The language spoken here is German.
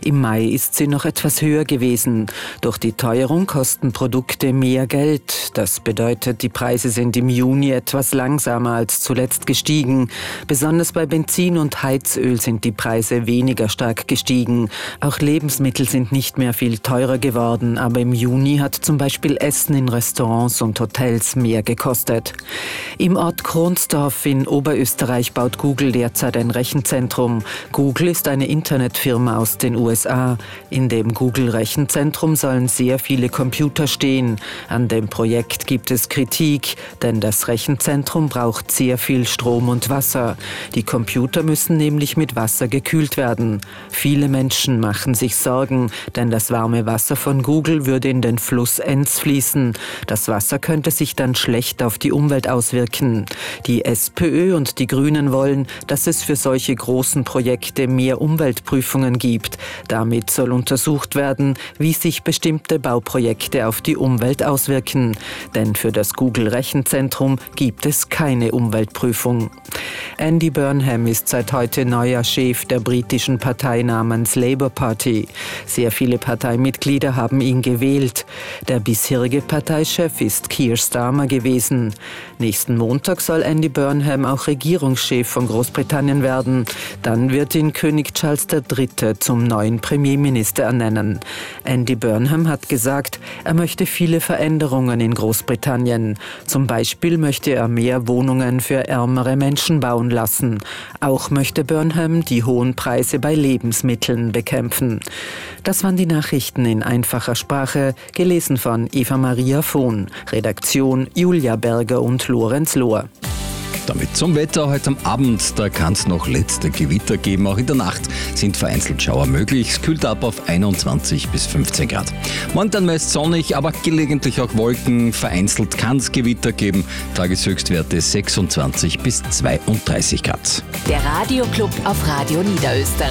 Im Mai ist sie noch etwas höher gewesen. Durch die Teuerung kosten Produkte mehr Geld. Das bedeutet, die Preise sind im Juni etwas langsamer als zuletzt gestiegen. Besonders bei Benzin und Heizöl sind die Preise weniger stark gestiegen. Auch Lebensmittel sind nicht mehr viel teurer geworden, aber im Juni hat zum Beispiel Essen in Restaurants und Hotels mehr gekostet. Im Ort Kronsdorf in Oberösterreich baut Google derzeit ein Rechenzentrum. Google ist eine Internetfirma aus den USA. In dem Google-Rechenzentrum sollen sehr viele Computer stehen. An dem Projekt gibt es Kritik, denn das Rechenzentrum braucht sehr viel Strom und Wasser. Die Computer müssen nämlich mit Wasser gekühlt werden. Viele Menschen machen sich Sorgen, denn das warme Wasser von Google würde in den Fluss Enz fließen. Das Wasser könnte sich dann schlecht auf die Umwelt auswirken. Die SPÖ und die Grünen wollen, dass es für solche großen Projekte mehr Umweltprüfungen gibt. Damit soll untersucht werden, wie sich bestimmte Bauprojekte auf die Umwelt auswirken. Denn für das Google-Rechenzentrum gibt es keine Umweltprüfung. Andy Burnham ist seit heute neuer Chef der britischen Partei namens Labour Party. Sehr viele Parteimitglieder haben ihn gewählt. Der bisherige Parteichef ist Keir Starmer gewesen. Nächsten Montag soll Andy Burnham auch Regierungschef von Großbritannien werden. Dann wird ihn König Charles III. Zum neuen Premierminister ernennen. Andy Burnham hat gesagt, er möchte viele Veränderungen in Großbritannien. Zum Beispiel möchte er mehr Wohnungen für ärmere Menschen bauen lassen. Auch möchte Burnham die hohen Preise bei Lebensmitteln bekämpfen. Das waren die Nachrichten in einfacher Sprache, gelesen von Eva-Maria Vohn. Redaktion Julia Berger und Lorenz Lohr. Damit zum Wetter. Heute am Abend, da kann es noch letzte Gewitter geben. Auch in der Nacht sind vereinzelt Schauer möglich. Es kühlt ab auf 21 bis 15 Grad. Morgen dann meist sonnig, aber gelegentlich auch Wolken. Vereinzelt kann es Gewitter geben. Tageshöchstwerte 26 bis 32 Grad. Der Radioclub auf Radio Niederösterreich.